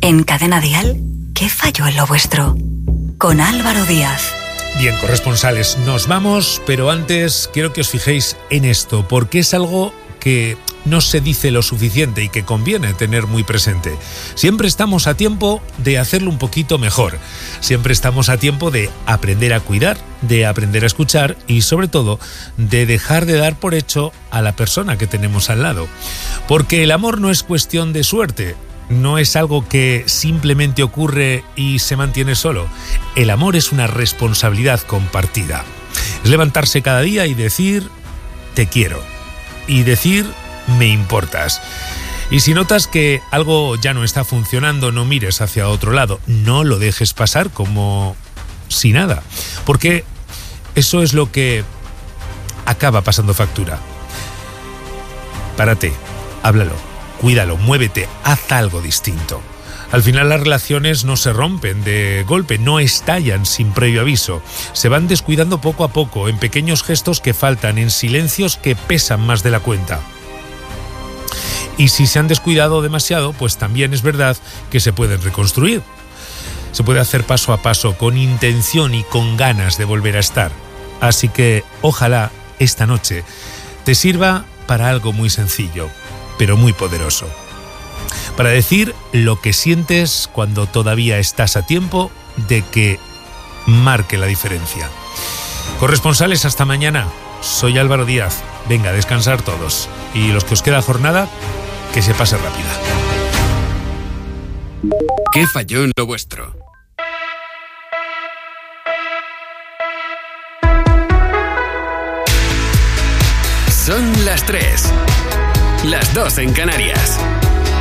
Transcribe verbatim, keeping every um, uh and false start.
En Cadena Dial, ¿qué falló en lo vuestro? Con Álvaro Díaz. Bien, corresponsales, nos vamos, pero antes quiero que os fijéis en esto, porque es algo que no se dice lo suficiente y que conviene tener muy presente. Siempre estamos a tiempo de hacerlo un poquito mejor. Siempre estamos a tiempo de aprender a cuidar, de aprender a escuchar y, sobre todo, de dejar de dar por hecho a la persona que tenemos al lado. Porque el amor no es cuestión de suerte. No es algo que simplemente ocurre y se mantiene solo. El amor es una responsabilidad compartida. Es levantarse cada día y decir, te quiero. Y decir, me importas. Y si notas que algo ya no está funcionando, no mires hacia otro lado. No lo dejes pasar como si nada. Porque eso es lo que acaba pasando factura. Párate, háblalo. Cuídalo, muévete, haz algo distinto. Al final las relaciones no se rompen de golpe, no estallan sin previo aviso. Se van descuidando poco a poco, en pequeños gestos que faltan, en silencios que pesan más de la cuenta. Y si se han descuidado demasiado, pues también es verdad que se pueden reconstruir. Se puede hacer paso a paso, con intención y con ganas de volver a estar. Así que ojalá esta noche te sirva para algo muy sencillo, pero muy poderoso. Para decir lo que sientes cuando todavía estás a tiempo de que marque la diferencia. Corresponsales, hasta mañana. Soy Álvaro Díaz. Venga, a descansar todos. Y los que os queda jornada, que se pase rápida. ¿Qué falló en lo vuestro? Son las tres. Las dos en Canarias.